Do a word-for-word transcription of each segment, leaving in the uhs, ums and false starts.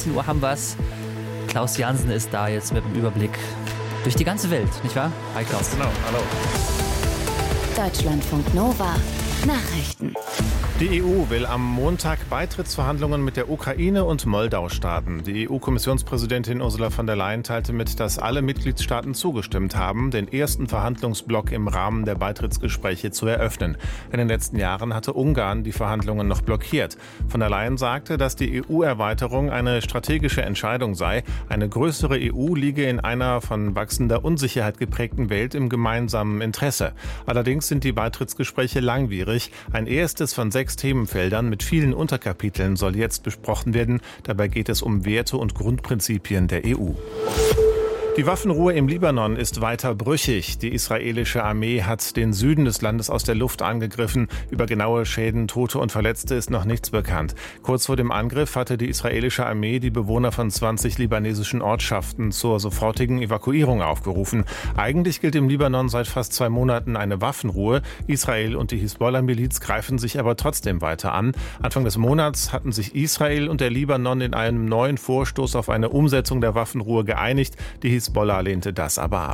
dreizehn Uhr haben wir's. Klaus Jansen ist da jetzt mit dem Überblick durch die ganze Welt, nicht wahr? Hi Klaus. Genau, hallo. Deutschlandfunk Nova. Nachrichten. Die E U will am Montag Beitrittsverhandlungen mit der Ukraine und Moldau starten. Die E U-Kommissionspräsidentin Ursula von der Leyen teilte mit, dass alle Mitgliedstaaten zugestimmt haben, den ersten Verhandlungsblock im Rahmen der Beitrittsgespräche zu eröffnen. In den letzten Jahren hatte Ungarn die Verhandlungen noch blockiert. Von der Leyen sagte, dass die E U-Erweiterung eine strategische Entscheidung sei. Eine größere E U liege in einer von wachsender Unsicherheit geprägten Welt im gemeinsamen Interesse. Allerdings sind die Beitrittsgespräche langwierig. Ein erstes von sechs Themenfeldern mit vielen Unterkapiteln soll jetzt besprochen werden. Dabei geht es um Werte und Grundprinzipien der E U. Die Waffenruhe im Libanon ist weiter brüchig. Die israelische Armee hat den Süden des Landes aus der Luft angegriffen. Über genaue Schäden, Tote und Verletzte ist noch nichts bekannt. Kurz vor dem Angriff hatte die israelische Armee die Bewohner von zwanzig libanesischen Ortschaften zur sofortigen Evakuierung aufgerufen. Eigentlich gilt im Libanon seit fast zwei Monaten eine Waffenruhe. Israel und die Hisbollah-Miliz greifen sich aber trotzdem weiter an. Anfang des Monats hatten sich Israel und der Libanon in einem neuen Vorstoß auf eine Umsetzung der Waffenruhe geeinigt. Die Hisbollah lehnte das aber ab.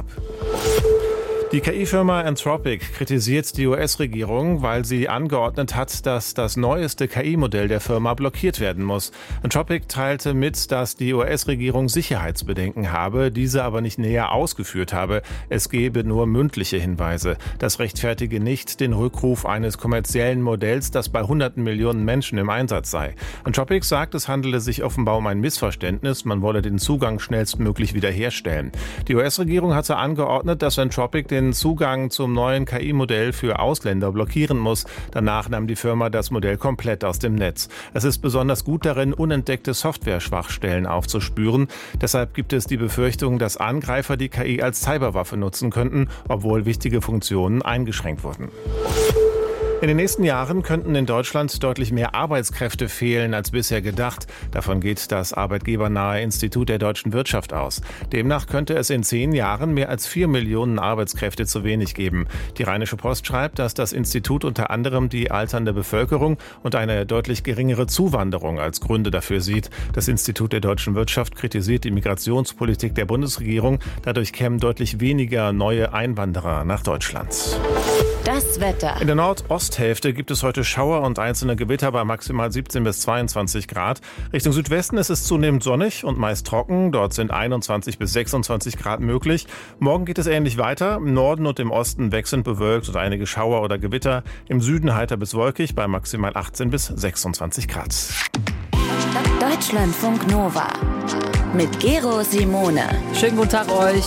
Die K I-Firma Anthropic kritisiert die U S-Regierung, weil sie angeordnet hat, dass das neueste K I-Modell der Firma blockiert werden muss. Anthropic teilte mit, dass die U S-Regierung Sicherheitsbedenken habe, diese aber nicht näher ausgeführt habe. Es gebe nur mündliche Hinweise. Das rechtfertige nicht den Rückruf eines kommerziellen Modells, das bei hunderten Millionen Menschen im Einsatz sei. Anthropic sagt, es handele sich offenbar um ein Missverständnis. Man wolle den Zugang schnellstmöglich wiederherstellen. Die U S-Regierung hatte angeordnet, dass Anthropic den den Zugang zum neuen K I-Modell für Ausländer blockieren muss. Danach nahm die Firma das Modell komplett aus dem Netz. Es ist besonders gut darin, unentdeckte Software-Schwachstellen aufzuspüren. Deshalb gibt es die Befürchtung, dass Angreifer die K I als Cyberwaffe nutzen könnten, obwohl wichtige Funktionen eingeschränkt wurden. In den nächsten Jahren könnten in Deutschland deutlich mehr Arbeitskräfte fehlen als bisher gedacht. Davon geht das arbeitgebernahe Institut der deutschen Wirtschaft aus. Demnach könnte es in zehn Jahren mehr als vier Millionen Arbeitskräfte zu wenig geben. Die Rheinische Post schreibt, dass das Institut unter anderem die alternde Bevölkerung und eine deutlich geringere Zuwanderung als Gründe dafür sieht. Das Institut der deutschen Wirtschaft kritisiert die Migrationspolitik der Bundesregierung. Dadurch kämen deutlich weniger neue Einwanderer nach Deutschland. Das Wetter. In der Nordosthälfte gibt es heute Schauer und einzelne Gewitter bei maximal siebzehn bis zweiundzwanzig Grad. Richtung Südwesten ist es zunehmend sonnig und meist trocken. Dort sind einundzwanzig bis sechsundzwanzig Grad möglich. Morgen geht es ähnlich weiter. Im Norden und im Osten wechselnd bewölkt und einige Schauer oder Gewitter. Im Süden heiter bis wolkig bei maximal achtzehn bis sechsundzwanzig Grad. Deutschlandfunk Nova mit Gero Simone. Schönen guten Tag euch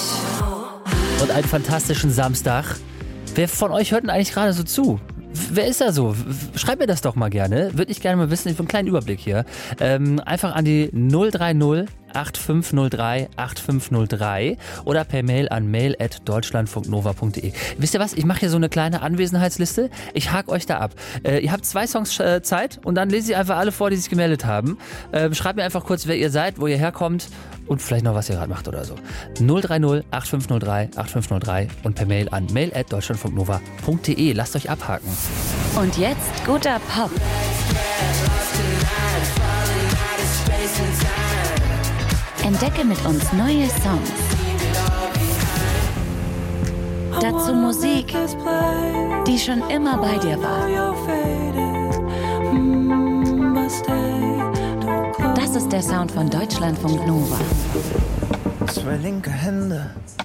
und einen fantastischen Samstag. Wer von euch hört denn eigentlich gerade so zu? Wer ist da so? Schreibt mir das doch mal gerne. Würde ich gerne mal wissen. Ich habe einen kleinen Überblick hier. Ähm, einfach an die null drei null acht fünf null drei acht fünf null drei oder per Mail an mail at deutschlandfunknova punkt de. Wisst ihr was? Ich mache hier so eine kleine Anwesenheitsliste. Ich hake euch da ab. Äh, ihr habt zwei Songs äh, Zeit und dann lese ich einfach alle vor, die sich gemeldet haben. Äh, schreibt mir einfach kurz, wer ihr seid, wo ihr herkommt und vielleicht noch, was ihr gerade macht oder so. null drei null acht fünf null drei acht fünf null drei und per Mail an mail at deutschlandfunknova punkt de. Lasst euch abhaken. Und jetzt guter Pop. Entdecke mit uns neue Songs. Dazu Musik, die schon immer bei dir war. Das ist der Sound von Deutschlandfunk Nova. Zwei linke Hände,